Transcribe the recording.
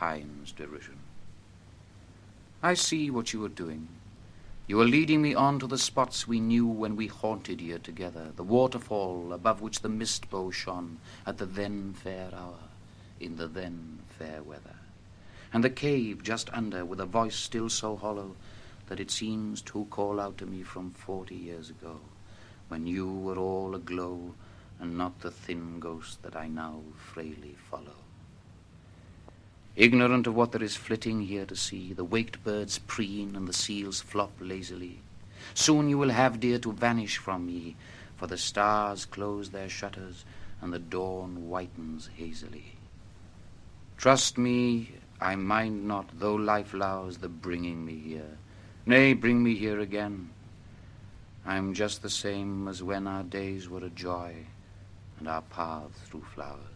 time's derision. I see what you are doing. You are leading me on to the spots we knew when we haunted here together, the waterfall above which the mist bow shone at the then fair hour, in the then fair weather, and the cave just under, with a voice still so hollow that it seems to call out to me from 40 years ago, when you were all aglow and not the thin ghost that I now frailly follow. Ignorant of what there is flitting here to see, the waked birds preen and the seals flop lazily. Soon you will have, dear, to vanish from me, for the stars close their shutters and the dawn whitens hazily. Trust me, I mind not, though life allows the bringing me here. Nay, bring me here again. I'm just the same as when our days were a joy and our paths through flowers.